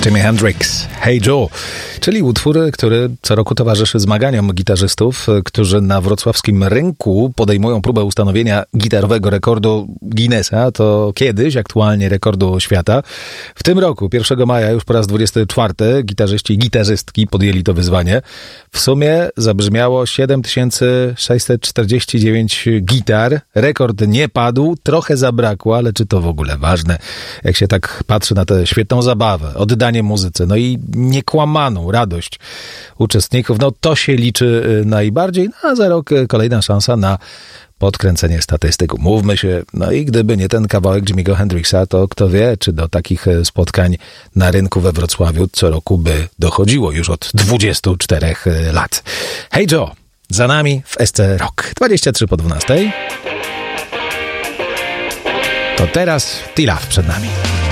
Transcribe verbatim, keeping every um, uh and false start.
Jimi Hendrix, Hey Joe, czyli utwór, który co roku towarzyszy zmaganiom gitarzystów, którzy na wrocławskim rynku podejmują próbę ustanowienia gitarowego rekordu Guinnessa, to kiedyś aktualnie rekordu świata. W tym roku, pierwszego maja, już po raz dwudziesty czwarty, gitarzyści i gitarzystki podjęli to wyzwanie. W sumie zabrzmiało siedem tysięcy sześćset czterdzieści dziewięć gitar. Rekord nie padł, trochę zabrakło, ale czy to w ogóle ważne? Jak się tak patrzy na tę świetną zabawę, oddanie muzyce, no i niekłamaną radość uczestników, no to się liczy najbardziej, no a za rok kolejna szansa na podkręcenie statystyk. Mówmy się, no i gdyby nie ten kawałek Jimmy'ego Hendrixa, to kto wie, czy do takich spotkań na rynku we Wrocławiu co roku by dochodziło już od dwudziestu czterech lat. Hey Joe, za nami w S C Rock. dwadzieścia trzy po dwunastej. To teraz T-Love przed nami.